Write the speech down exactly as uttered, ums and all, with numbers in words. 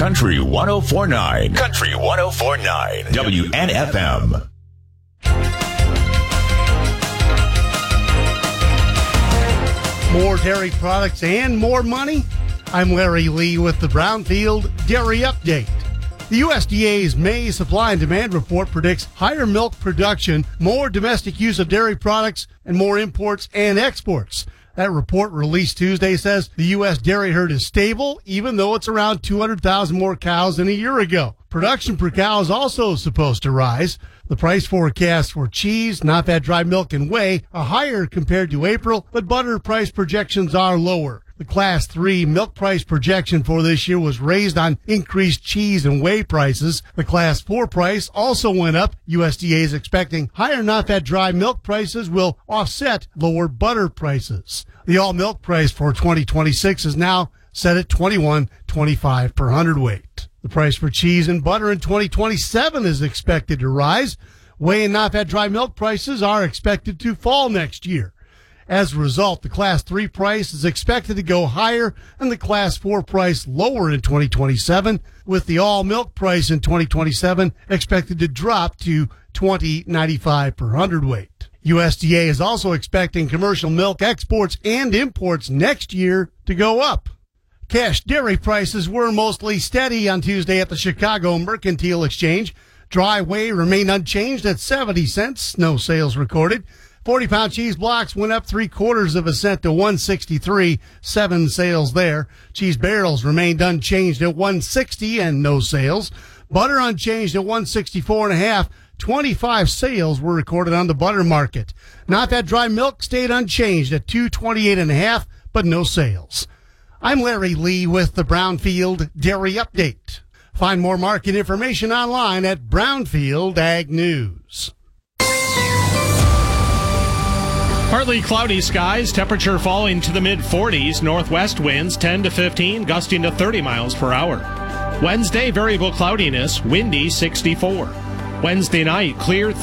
Country one oh four point nine. Country one oh four point nine. W N F M. More dairy products and more money? I'm Larry Lee with the Brownfield Dairy Update. The U S D A's May supply and demand report predicts higher milk production, more domestic use of dairy products, and more imports and exports. That report released Tuesday says the U S dairy herd is stable, even though it's around two hundred thousand more cows than a year ago. Production per cow is also supposed to rise. The price forecasts for cheese, not-fat dry milk, and whey are higher compared to April, but butter price projections are lower. The Class three milk price projection for this year was raised on increased cheese and whey prices. The Class four price also went up. U S D A is expecting higher not-fat dry milk prices will offset lower butter prices. The all-milk price for twenty twenty-six is now set at twenty-one twenty-five per hundredweight. The price for cheese and butter in twenty twenty-seven is expected to rise. Whey and not-fat dry milk prices are expected to fall next year. As a result, the Class three price is expected to go higher and the Class four price lower in twenty twenty-seven, with the all-milk price in twenty twenty-seven expected to drop to twenty ninety-five per hundredweight. U S D A is also expecting commercial milk exports and imports next year to go up. Cash dairy prices were mostly steady on Tuesday at the Chicago Mercantile Exchange. Dry whey remained unchanged at seventy cents, no sales recorded. forty-pound cheese blocks went up three quarters of a cent to one sixty-three, seven sales there. Cheese barrels remained unchanged at one sixty and no sales. Butter unchanged at one sixty-four and a half. twenty-five sales were recorded on the butter market. Not that dry milk stayed unchanged at two twenty-eight and a half, but no sales. I'm Larry Lee with the Brownfield Dairy Update. Find more market information online at Brownfield Ag News. Partly cloudy skies, temperature falling to the mid forties, northwest winds ten to fifteen, gusting to thirty miles per hour. Wednesday, variable cloudiness, windy sixty-four. Wednesday night, clear